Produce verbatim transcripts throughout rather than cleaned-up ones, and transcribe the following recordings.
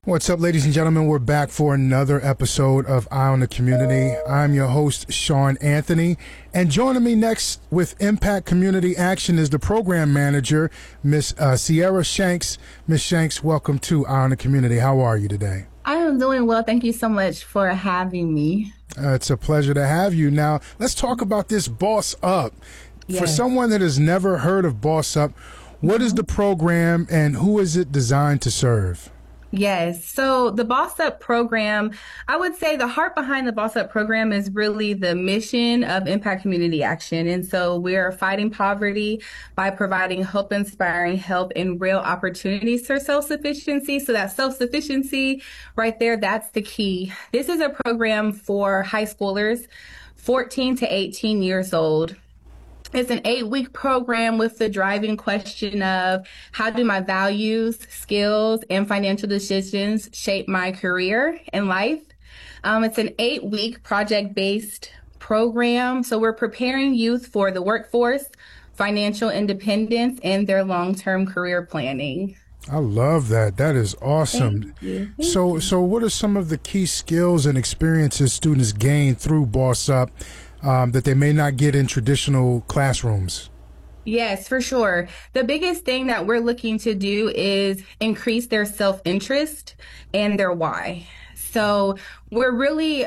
What's up, ladies and gentlemen? We're back for another episode of Eye on the Community. I'm your host, Sean Anthony, and joining me next with Impact Community Action is the program manager, Miss uh, Sierra Shanks. Miss Shanks, welcome to Eye on the Community. How are you today? I am doing well. Thank you so much for having me. Uh, it's a pleasure to have you. Now, let's talk about this Boss Up. Yes. For someone that has never heard of Boss Up, what mm-hmm. is the program and who is it designed to serve? Yes. So the Boss Up program, I would say the heart behind the Boss Up program is really the mission of Impact Community Action. And so we're fighting poverty by providing hope, inspiring help, and real opportunities for self-sufficiency. So that self-sufficiency right there, that's the key. This is a program for high schoolers, fourteen to eighteen years old. It's an eight-week program with the driving question of how do my values, skills, and financial decisions shape my career and life? Um, it's an eight-week project-based program. So we're preparing youth for the workforce, financial independence, and their long-term career planning. I love that. That is awesome. Thank you. Thank so, you. so what are some of the key skills and experiences students gain through Boss Up Um, that they may not get in traditional classrooms? Yes, for sure. The biggest thing that we're looking to do is increase their self-interest and their why. So we're really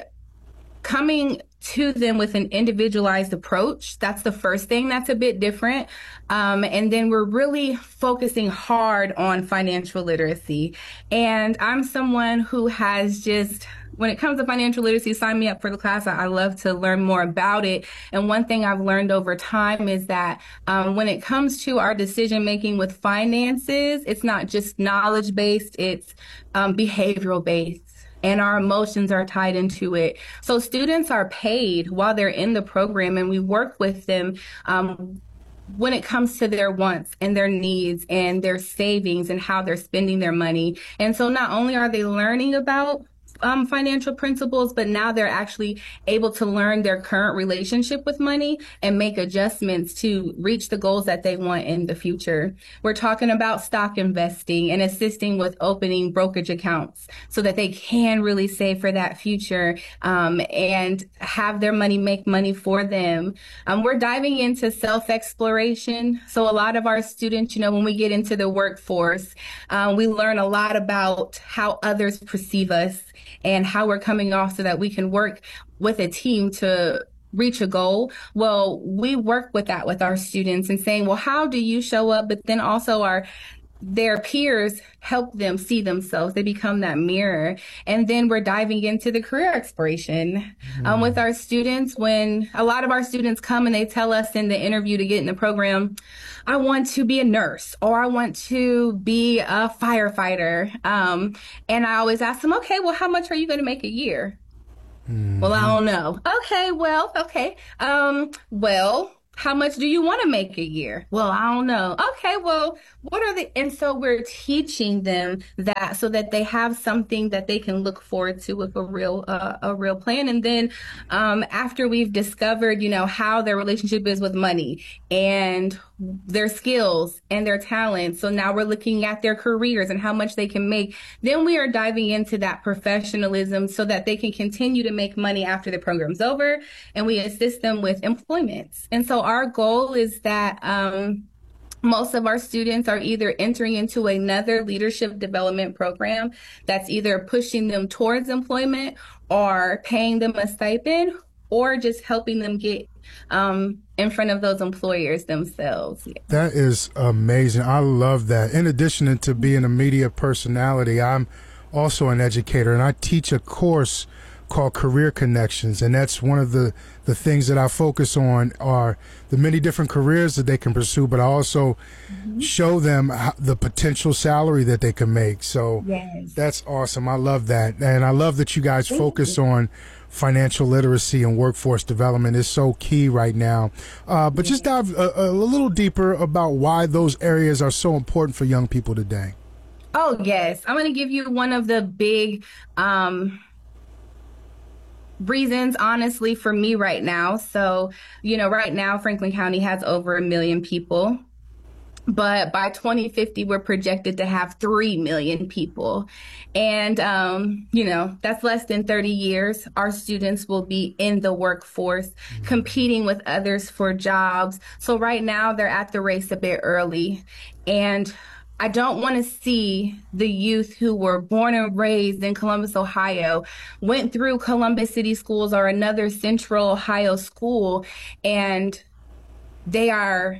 coming to them with an individualized approach. That's the first thing that's a bit different. Um, and then we're really focusing hard on financial literacy. And I'm someone who has just, when it comes to financial literacy, sign me up for the class. I love to learn more about it. And one thing I've learned over time is that um, when it comes to our decision making with finances, it's not just knowledge based, it's um, behavioral based. And our emotions are tied into it. So students are paid while they're in the program, and we work with them um, when it comes to their wants and their needs and their savings and how they're spending their money. And so not only are they learning about Um, financial principles, but now they're actually able to learn their current relationship with money and make adjustments to reach the goals that they want in the future. We're talking about stock investing and assisting with opening brokerage accounts so that they can really save for that future um, and have their money make money for them. Um, we're diving into self-exploration. So a lot of our students, you know, when we get into the workforce, uh, we learn a lot about how others perceive us and how we're coming off so that we can work with a team to reach a goal. Well, we work with that with our students and saying, well, how do you show up? But then also our their peers help them see themselves. They become that mirror. And then we're diving into the career exploration mm. um, with our students. When a lot of our students come and they tell us in the interview to get in the program, I want to be a nurse or I want to be a firefighter. Um, and I always ask them, okay, well, how much are you going to make a year? Mm. Well, I don't know. Okay, well, okay. Um, well, how much do you want to make a year? Well, I don't know. Okay, well, what are the, and so we're teaching them that so that they have something that they can look forward to with a real, uh, a real plan. And then um, after we've discovered, you know, how their relationship is with money and their skills and their talents. So now we're looking at their careers and how much they can make. Then we are diving into that professionalism so that they can continue to make money after the program's over, and we assist them with employment. And so our goal is that um, most of our students are either entering into another leadership development program that's either pushing them towards employment or paying them a stipend or just helping them get um, in front of those employers themselves. Yeah. That is amazing. I love that. In addition to being a media personality, I'm also an educator, and I teach a course called Career Connections, and that's one of the the things that I focus on are the many different careers that they can pursue, but I also mm-hmm. show them how, the potential salary that they can make. So yes. That's awesome. I love that, and I love that you guys Thank focus you. on financial literacy and workforce development. Is so key right now. Uh, but yes. Just dive a, a little deeper about why those areas are so important for young people today. Oh, yes. I'm going to give you one of the big um reasons, honestly, for me right now. So, you know, right now, Franklin County has over a million people. But by twenty fifty, we're projected to have three million people. And, um, you know, that's less than thirty years. Our students will be in the workforce, mm-hmm. competing with others for jobs. So right now they're at the race a bit early. And I don't want to see the youth who were born and raised in Columbus, Ohio, went through Columbus City Schools or another Central Ohio school, and they are,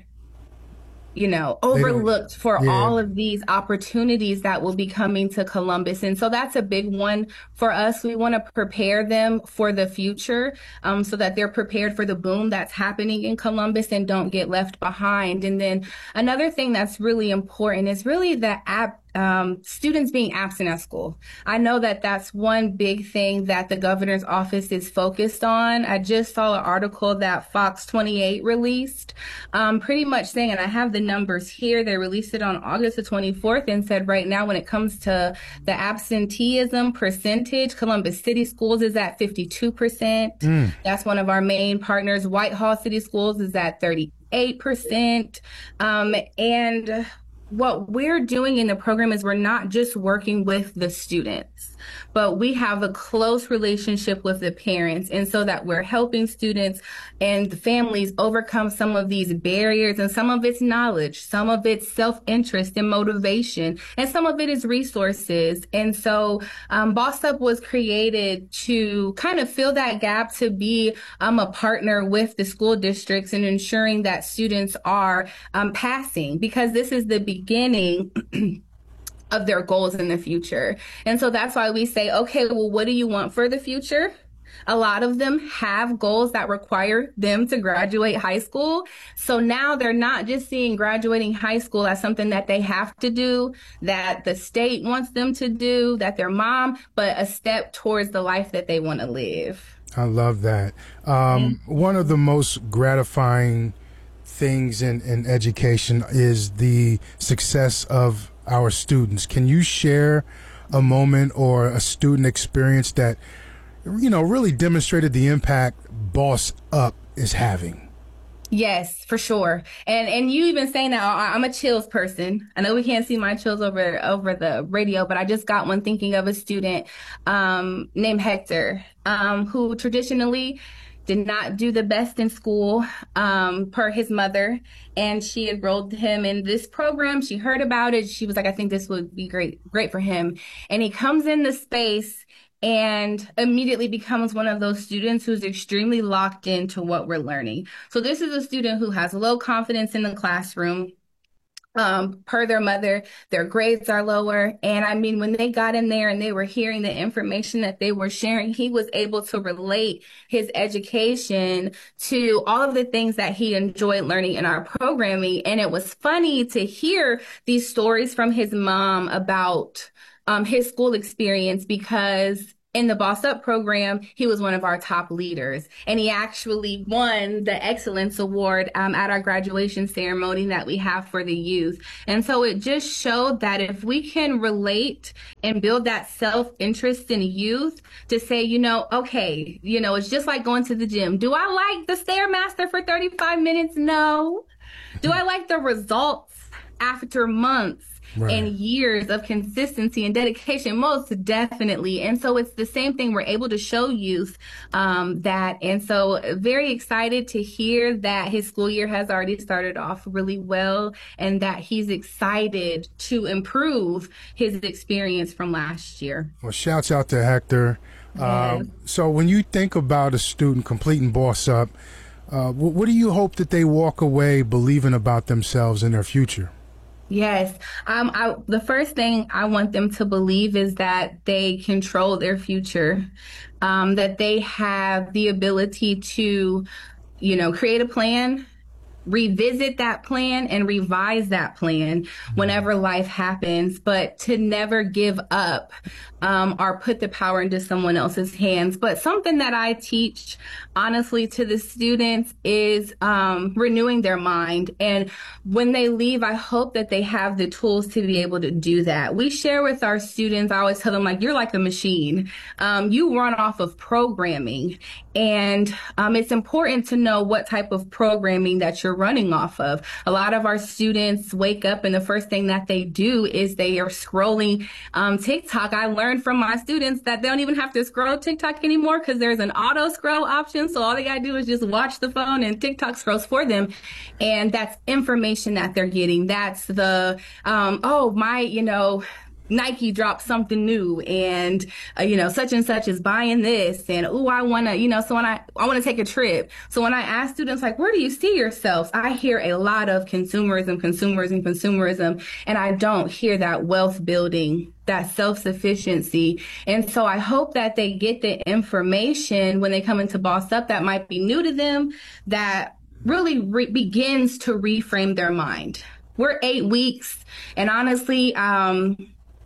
you know, overlooked for yeah. all of these opportunities that will be coming to Columbus. And so that's a big one for us. We want to prepare them for the future, um, so that they're prepared for the boom that's happening in Columbus and don't get left behind. And then another thing that's really important is really the app. Um, students being absent at school. I know that that's one big thing that the governor's office is focused on. I just saw an article that Fox twenty-eight released, um, pretty much saying, and I have the numbers here, they released it on August the twenty-fourth and said right now when it comes to the absenteeism percentage, Columbus City Schools is at fifty-two percent. Mm. That's one of our main partners. Whitehall City Schools is at thirty-eight percent. Um, and what we're doing in the program is we're not just working with the students, but we have a close relationship with the parents. And so that we're helping students and the families overcome some of these barriers, and some of it's knowledge, some of it's self-interest and motivation, and some of it is resources. And so um, Boss Up was created to kind of fill that gap, to be um, a partner with the school districts and ensuring that students are um, passing, because this is the beginning of their goals in the future. And so that's why we say, okay, well, what do you want for the future? A lot of them have goals that require them to graduate high school. So now they're not just seeing graduating high school as something that they have to do, that the state wants them to do, that their mom, but a step towards the life that they want to live. I love that. Um, mm-hmm. One of the most gratifying things in, in education is the success of our students. Can you share a moment or a student experience that, you know, really demonstrated the impact Boss Up is having? Yes, for sure. And and you even saying that, I'm a chills person. I know we can't see my chills over over the radio, but I just got one thinking of a student um, named Hector, um, who traditionally did not do the best in school, um, per his mother. And she enrolled him in this program. She heard about it. She was like, I think this would be great, great for him. And he comes in the space and immediately becomes one of those students who's extremely locked into what we're learning. So this is a student who has low confidence in the classroom. Um, per their mother, their grades are lower. And I mean, when they got in there and they were hearing the information that they were sharing, he was able to relate his education to all of the things that he enjoyed learning in our programming. And it was funny to hear these stories from his mom about um, his school experience, because in the Boss Up program, he was one of our top leaders, and he actually won the Excellence Award um, at our graduation ceremony that we have for the youth. And so it just showed that if we can relate and build that self-interest in youth to say, you know, okay, you know, it's just like going to the gym. Do I like the Stairmaster for thirty-five minutes? No. Do I like the results after months? Right. And years of consistency and dedication? Most definitely. And so it's the same thing we're able to show youth um, that. And so very excited to hear that his school year has already started off really well, and that he's excited to improve his experience from last year. Well, shouts out to Hector. Yes. Uh, so when you think about a student completing Boss Up, uh, what, what do you hope that they walk away believing about themselves and their future? Yes. Um, I, the first thing I want them to believe is that they control their future, um, that they have the ability to, you know, create a plan, revisit that plan, and revise that plan whenever life happens, but to never give up um, or put the power into someone else's hands. But something that I teach, honestly, to the students is um, renewing their mind. And when they leave, I hope that they have the tools to be able to do that. We share with our students, I always tell them, like, you're like a machine. Um, you run off of programming. And um, it's important to know what type of programming that you're running off of. A lot of our students wake up and the first thing that they do is they are scrolling um, TikTok. I learned from my students that they don't even have to scroll TikTok anymore because there's an auto scroll option. So all they got to do is just watch the phone and TikTok scrolls for them. And that's information that they're getting. That's the, um, oh, my, you know, Nike dropped something new and, uh, you know, such and such is buying this and, oh, I want to, you know, so when I, I want to take a trip. So when I ask students, like, where do you see yourselves? I hear a lot of consumerism, consumerism, consumerism, and I don't hear that wealth building, that self-sufficiency. And so I hope that they get the information when they come into Boss Up that might be new to them, that really re- begins to reframe their mind. We're eight weeks and honestly, um,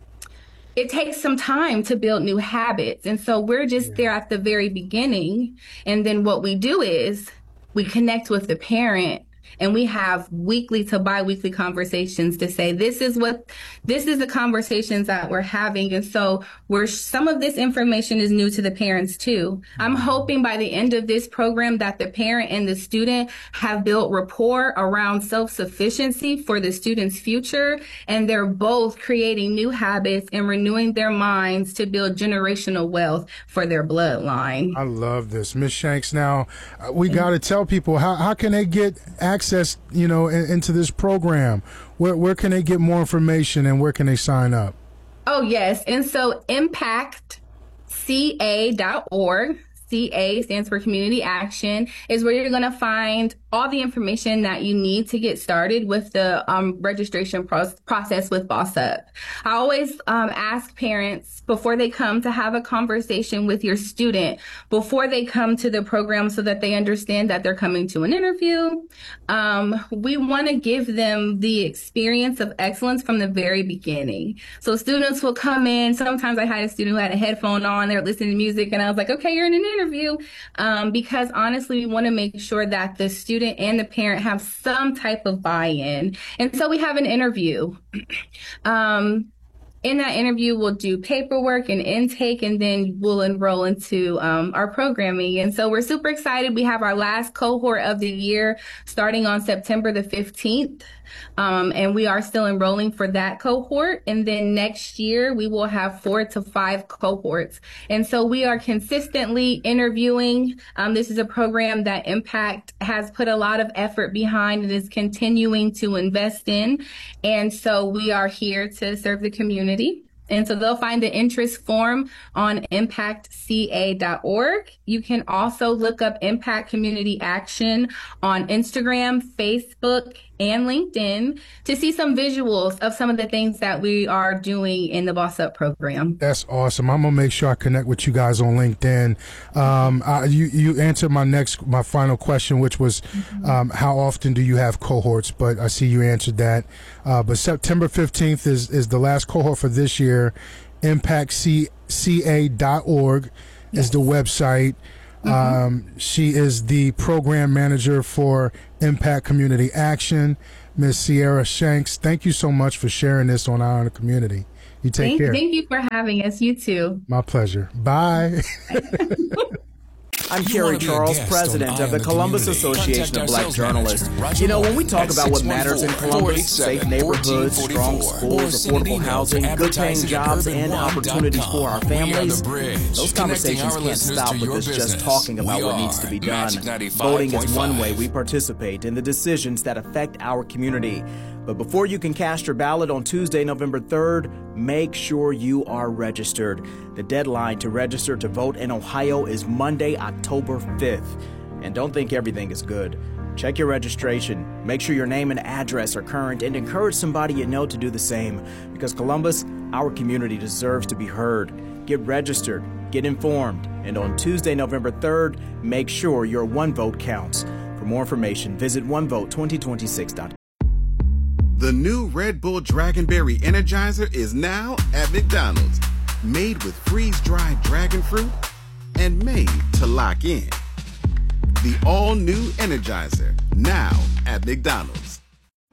it takes some time to build new habits. And so we're just there at the very beginning. And then what we do is we connect with the parent and we have weekly to bi-weekly conversations to say, this is what, this is the conversations that we're having. And so we're, some of this information is new to the parents too. I'm hoping by the end of this program that the parent and the student have built rapport around self-sufficiency for the student's future. And they're both creating new habits and renewing their minds to build generational wealth for their bloodline. I love this. Miz Shanks, now uh, we got to tell people, how, how can they get access, you know, in, into this program? Where where can they get more information and where can they sign up? Oh, yes. And so impact C A dot org, C A stands for Community Action, is where you're going to find all the information that you need to get started with the um, registration pro- process with Boss Up. I always um, ask parents before they come to have a conversation with your student before they come to the program so that they understand that they're coming to an interview. Um, we want to give them the experience of excellence from the very beginning. So students will come in. Sometimes I had a student who had a headphone on, they're listening to music, and I was like, okay, you're in an interview. Um, because honestly, we want to make sure that the student and the parent have some type of buy-in. And so we have an interview. Um, in that interview, we'll do paperwork and intake, and then we'll enroll into um, our programming. And so we're super excited. We have our last cohort of the year starting on September the fifteenth. Um, and we are still enrolling for that cohort. And then next year, we will have four to five cohorts. And so we are consistently interviewing. Um, this is a program that Impact has put a lot of effort behind and is continuing to invest in. And so we are here to serve the community. And so they'll find the interest form on impact C A dot org. You can also look up Impact Community Action on Instagram, Facebook, and LinkedIn to see some visuals of some of the things that we are doing in the Boss Up program. That's awesome. I'm gonna make sure I connect with you guys on LinkedIn. Um, I, you you answered my next, my final question, which was mm-hmm. um, how often do you have cohorts? But I see you answered that. Uh, but September fifteenth is is the last cohort for this year. impact C A dot org yes. is the website. Mm-hmm. Um, she is the program manager for Impact Community Action. Miz Sierra Shanks, thank you so much for sharing this on Our Community. You take thank, care. Thank you for having us. You too. My pleasure. Bye. I'm Kerry Charles, president of the Columbus Association of Black Journalists. You know, when we talk about what matters in Columbus, safe neighborhoods, strong schools, affordable housing, good-paying jobs, and opportunities for our families, those conversations can't stop with us just talking about what needs to be done. Voting is one way we participate in the decisions that affect our community. But before you can cast your ballot on Tuesday, November third, make sure you are registered. The deadline to register to vote in Ohio is Monday, October fifth. And don't think everything is good. Check your registration, make sure your name and address are current, and encourage somebody you know to do the same. Because Columbus, our community deserves to be heard. Get registered, get informed, and on Tuesday, November third, make sure your one vote counts. For more information, visit one vote twenty twenty-six dot com. The new Red Bull Dragonberry Energizer is now at McDonald's. Made with freeze-dried dragon fruit and made to lock in. The all-new Energizer, now at McDonald's.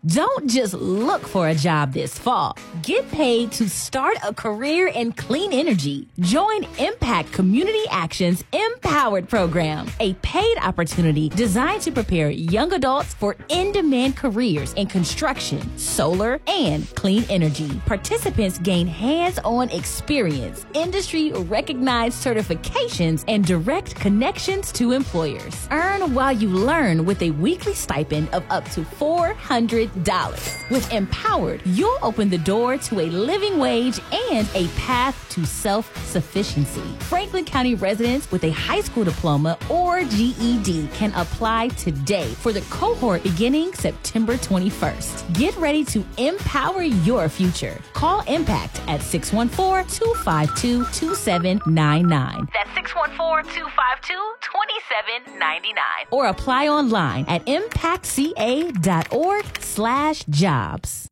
Don't just look for a job this fall. Get paid to start a career in clean energy. Join Impact Community Action's Empowered Program, a paid opportunity designed to prepare young adults for in-demand careers in construction, solar, and clean energy. Participants gain hands-on experience, industry-recognized certifications, and direct connections to employers. Earn while you learn with a weekly stipend of up to four hundred dollars. With Empowered, you'll open the door to a living wage and a path to self-sufficiency. Franklin County residents with a high school diploma or G E D can apply today for the cohort beginning September twenty-first. Get ready to empower your future. Call Impact at six one four, two five two, two seven nine nine. That's six one four, two five two, two seven nine nine. Or apply online at impactca.org slash jobs.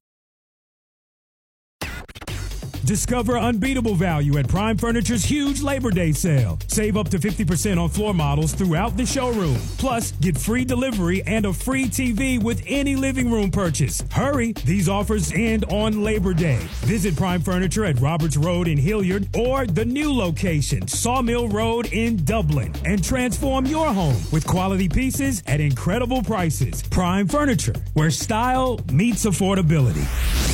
Discover unbeatable value at Prime Furniture's huge Labor Day sale. Save up to fifty percent on floor models throughout the showroom. Plus, get free delivery and a free T V with any living room purchase. Hurry, these offers end on Labor Day. Visit Prime Furniture at Roberts Road in Hilliard or the new location, Sawmill Road in Dublin, and transform your home with quality pieces at incredible prices. Prime Furniture, where style meets affordability.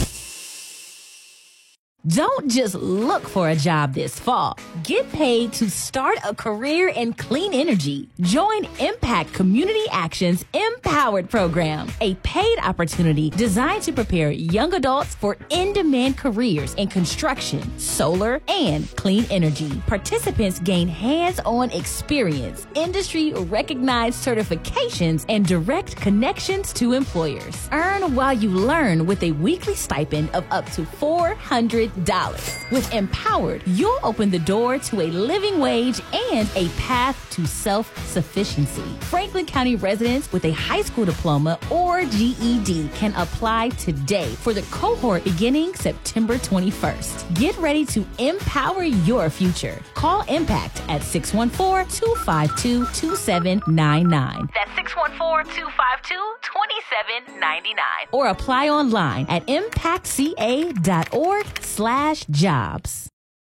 Don't just look for a job this fall. Get paid to start a career in clean energy. Join Impact Community Action's Empowered Program, a paid opportunity designed to prepare young adults for in-demand careers in construction, solar, and clean energy. Participants gain hands-on experience, industry-recognized certifications, and direct connections to employers. Earn while you learn with a weekly stipend of up to four hundred dollars. With Empowered, you'll open the door to a living wage and a path to self-sufficiency. Franklin County residents with a high school diploma or G E D can apply today for the cohort beginning September twenty-first. Get ready to empower your future. Call Impact at six one four, two five two, two seven nine nine. That's six one four, two five two, two seven nine nine. Or apply online at impactca.org slash jobs.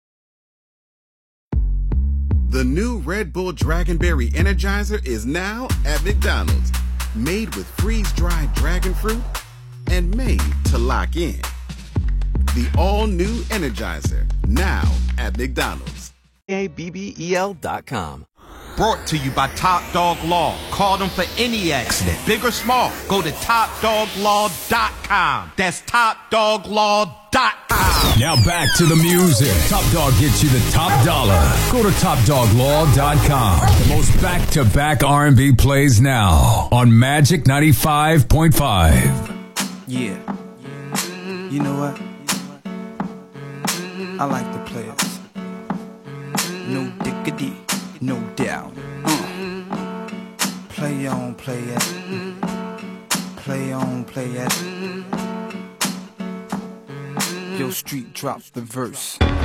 The new Red Bull Dragonberry Energizer is now at McDonald's. Made with freeze-dried dragon fruit and made to lock in. The all-new Energizer, now at McDonald's. A B B E L dot com. Brought to you by Top Dog Law. Call them for any accident, big or small. Go to top dog law dot com. That's top dog law dot com. Now back to the music. Top Dog gets you the top dollar. Go to top dog law dot com. The most back-to-back R and B plays now on Magic ninety-five point five. Yeah. You know what? I like the players. No diggity. No doubt. Uh. Play on, play it. Play on, play it. Yo, Street drops the verse.